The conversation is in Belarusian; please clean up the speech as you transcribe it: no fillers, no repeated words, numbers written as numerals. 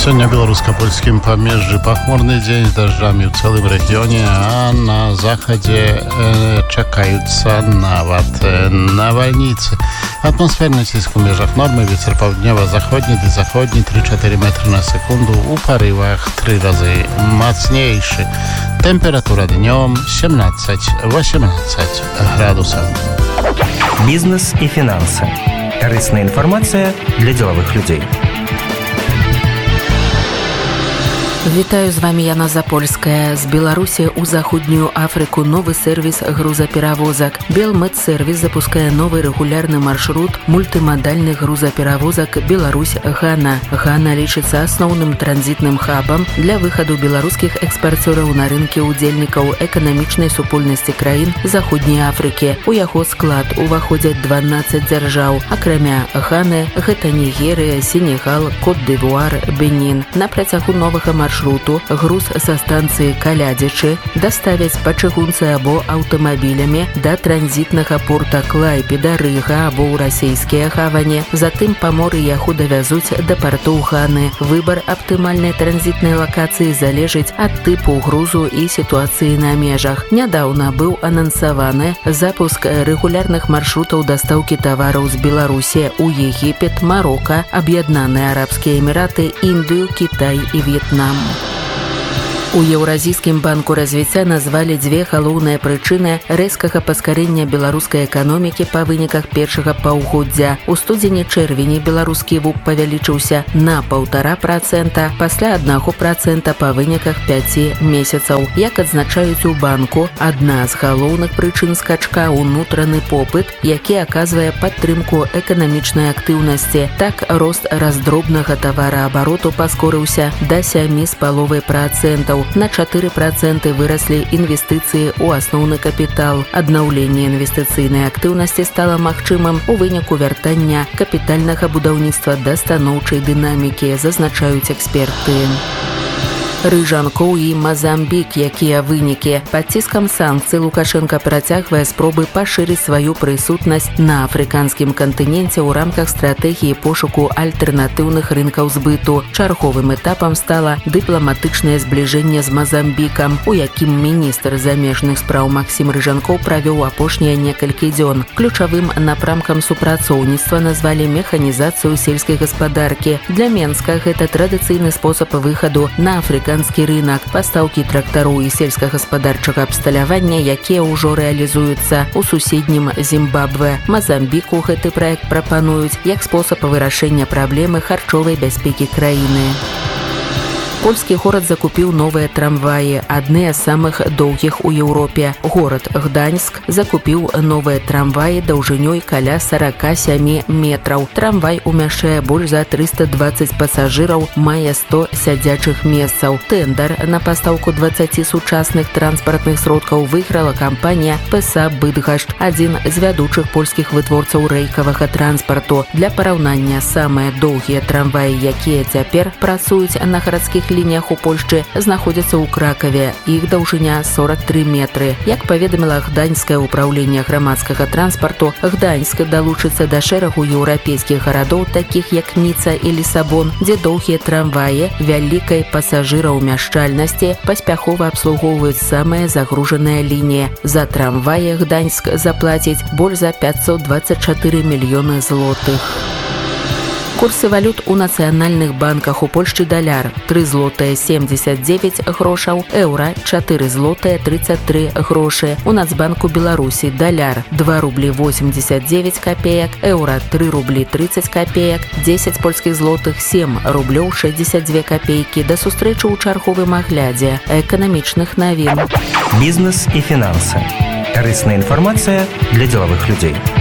Сегодня в белорусско-польскім памежжы пахмурный день с дождями в целом регионе, а на заходе чекаются нават навальницы. Атмосферный ціск у межах нормы, ветер паўднёва-заходні ды заходні 3-4 метры на секунду, у порывах 3 разы мацнейszy. Температура днем 17-18 градусов. Бизнес и финансы. Корыстная информация для деловых людей. Вітаю, з вами Яна Запольская. З Беларусі ў заходнюю Афрыку новы сервіс грузаперавозак. Белмедсервіс запускае новы рэгулярны маршрут мультымадальных грузаперавозак Беларусь-Гана. Гана лічыцца асноўным транзітным хабам для выхаду беларускіх экспарцёраў на рынкі ўдзельнікаў эканамічнай супольнасці краін заходняй Афрыкі. У яго склад уваходзяць 12 дзяржаў. Акрамя Ганы, гэта Нігерыя, Сенегал, Кот-д'Івуар, Бенін. На працягу новага маршруту груз са станцыі Калядзічы даставяць па чыгунцы або аўтамабілямі да транзітнага порта Клайпеда, Рыга або ў расійскія гавані. Затым па моры яго давязуць да партоў Ганы. Выбар аптымальнай транзітнай лакацыі залежыць ад тыпу грузу і сітуацыі на межах. Нядаўна быў анансаваны запуск рэгулярных маршрутаў дастаўкі тавараў з Беларусі ў Егіпет, Марока, Аб'яднаныя Арабскія Эміраты, Індыю, Кітай і В'етнам. У Еўразійскім банку развіцця назвалі дзве галоўныя прычыны рэзкага паскарэння беларускай эканомікі па выніках першага паўгоддзя. У студзені-чэрвені беларускі ВУП павялічыўся на 1,5%, пасля 1% па выніках 5 месяцаў. Як адзначаюць у банку, адна з галоўных прычын скачка – унутраны попыт, які аказвае падтрымку эканамічнай актыўнасці. Так, рост раздробнага тавараабароту паскорыўся да 7,5%. На 4% выраслі інвестыцыі ў асноўны капітал. Аднаўленне інвестыцыйнай актыўнасці стала магчымым у выніку вяртання капітальнага будаўніцтва да станоўчай дынамікі, зазначаюць эксперты. Рыжанкоў і Мазамбік, якія вынікі. Пад ціскам санкцый Лукашенка працягвае спробы пашырыць сваю прысутнасць на афрыканскім кантыненце ў рамках стратэгіі пошуку альтэрнатыўных рынкаў збыту. Чарговым этапам стала дыпламатычнае збліжэнне з Мазамбікам, у якім міністр замежных спраў Максім Рыжанкоў правёў апошнія некалькі дзён. Ключавым напрамкам супрацоўніцтва назвалі механізацыю сельскай гаспадаркі. Для Менска гэта традыцыйны спосаб выхаду на афрыканскі рынок, пастаўкі трактароў і сельскагаспадарчага абсталявання, якія ўжо рэалізуюцца ў суседнім Зімбабве. Мазамбіку гэты праект прапануюць як спосаб вырашэння праблемы харчовай бяспекі краіны. Польскі горад закупіў новыя трамваі, адныя з самых доўгіх у Еўропе. Горад Гданьск закупіў новыя трамваі даўжынёй каля 47 метраў. Трамвай умяшчае больш за 320 пасажыраў, мае 100 сядзячых месцаў. Тэндар на пастаўку 20 сучасных транспартных сродкаў выйграла кампанія ПСА «Быдгашт», адзін з вядучых польскіх вытворцаў рэйкавага транспарту. Для параўнання, самыя доўгія трамваі, якія цяпер працуюць на гарадскіх лініях у Польшчы, знаходзяцца ў Кракаве. Іх даўжыня 43 метры. Як паведаміла Гданьскае ўпраўленне грамадскага транспарту, Гданьск далучыцца да шэрагу еўрапейскіх гарадоў, такіх як Ніца і Лісабон, дзе доўгія трамваі вялікай пасажыраўмяшчальнасці паспяхова абслугоўваюць самыя загружаныя лініі. За трамваі Гданьск заплаціць больш за 524 мільёны злотых. Курсы валют у нацыянальных банках. У Польшчы даляр 3 злотыя 79 грошаў, еўра 4 злотыя 33 грошы. У Нацбанку Беларусі даляр 2 рублі 89 копеек, еўра 3 рублі 30 копеек, 10 польскіх злотых 7 рублёў 62 копейкі. Да сустрэчы ў чарговым аглядзе эканамічных навін. Бизнес и финансы. Корыстная информация для деловых людей.